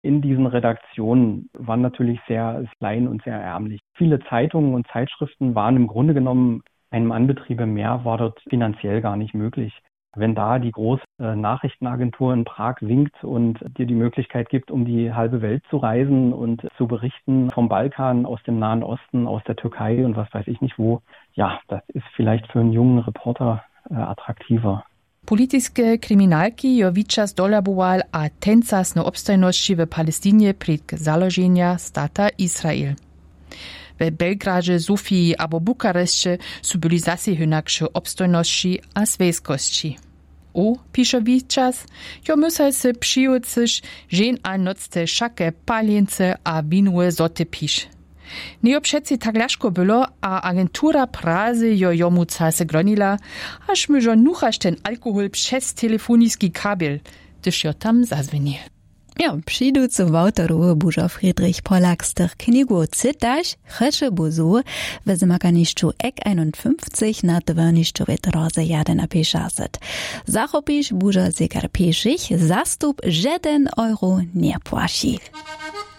in diesen Redaktionen waren natürlich sehr klein und sehr ärmlich. Viele Zeitungen und Zeitschriften waren im Grunde genommen, ein Mannbetrieb mehr war dort finanziell gar nicht möglich. Wenn da die große Nachrichtenagentur in Prag winkt und dir die Möglichkeit gibt, um die halbe Welt zu reisen und zu berichten vom Balkan, aus dem Nahen Osten, aus der Türkei und was weiß ich nicht wo, ja, das ist vielleicht für einen jungen Reporter attraktiver. Politické kriminalki jo wičas dolaboval a tencasne obstojnosti v Palestinie pred založenja stata Izrael. W Belgradzie, Sofii abo Bukareszcie su byli zase hynaksze obstojności a svejskości. Pisze wičas, jo musel se přijuciš žen a nocte šake paljence a vinue zote piš. Nejo přeci tak ľažko bylo a agentura Prazy jo jomu se gronila, až my jo nuchaš ten alkohol přes telefonický kabel, tyž jo tam zazvenil. Ja, přijducu v autoru bužo Friedrich Pollack z tych knigu cytaš, chreše buzu, w zmakaniszczu EK 51 na dwaniszczu witroze jaden napiszazet. Zachopisz bużo zegar piszich, zastup €1 nie płaci.